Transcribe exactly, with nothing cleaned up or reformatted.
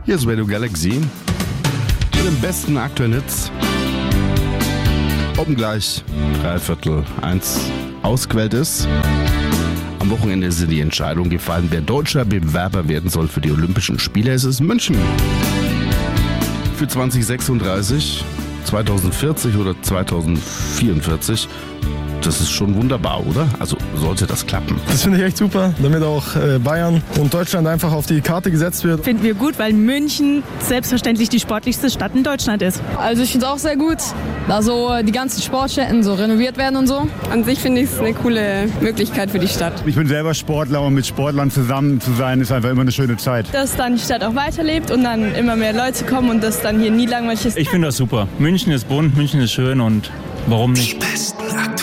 Hier ist Radio Galaxy mit den besten aktuellen Hits. Oben gleich dreiviertel eins ausgewählt ist. Am Wochenende ist die Entscheidung gefallen, wer deutscher Bewerber werden soll für die Olympischen Spiele. Es ist München. Für zwanzig sechsunddreißig, zwanzig vierzig oder zwanzig vierundvierzig. Das ist schon wunderbar, oder? Also sollte das klappen. Das finde ich echt super, damit auch äh, Bayern und Deutschland einfach auf die Karte gesetzt wird. Finden wir gut, weil München selbstverständlich die sportlichste Stadt in Deutschland ist. Also ich finde es auch sehr gut, da so die ganzen Sportstätten so renoviert werden und so. An sich finde ich es eine coole Möglichkeit für die Stadt. Ich bin selber Sportler und mit Sportlern zusammen zu sein, ist einfach immer eine schöne Zeit. Dass dann die Stadt auch weiterlebt und dann immer mehr Leute kommen und das dann hier nie langweilig ist. Ich finde das super. München ist bunt, München ist schön und warum nicht? Die besten Akten.